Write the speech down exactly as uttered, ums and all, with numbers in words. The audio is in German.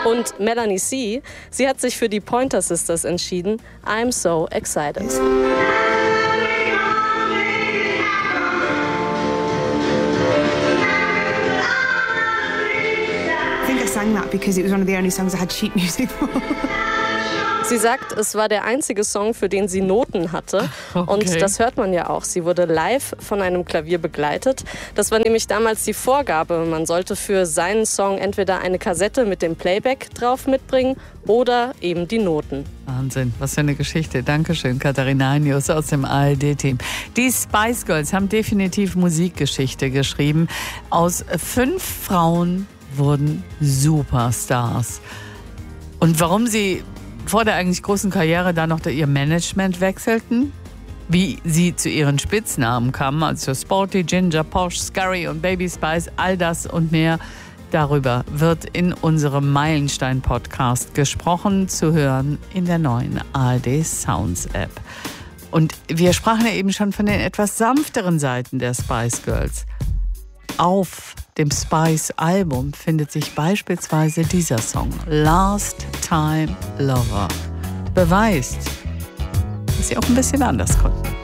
Und Melanie C., sie hat sich für die Pointer Sisters entschieden. I'm so excited. I think I sang that because it was one of the only songs I had sheet music for. Sie sagt, es war der einzige Song, für den sie Noten hatte. Okay. Und das hört man ja auch. Sie wurde live von einem Klavier begleitet. Das war nämlich damals die Vorgabe. Man sollte für seinen Song entweder eine Kassette mit dem Playback drauf mitbringen oder eben die Noten. Wahnsinn, was für eine Geschichte. Dankeschön, Katharina Heinius aus dem A R D-Team. Die Spice Girls haben definitiv Musikgeschichte geschrieben. Aus fünf Frauen wurden Superstars. Und warum sie vor der eigentlich großen Karriere da noch ihr Management wechselten, wie sie zu ihren Spitznamen kamen, also Sporty, Ginger, Posh, Scurry und Baby Spice, all das und mehr, darüber wird in unserem Meilenstein-Podcast gesprochen, zu hören in der neuen A R D Sounds App. Und wir sprachen ja eben schon von den etwas sanfteren Seiten der Spice Girls. Auf dem Spice-Album findet sich beispielsweise dieser Song, Last Time Lover. Beweist, dass sie auch ein bisschen anders konnten.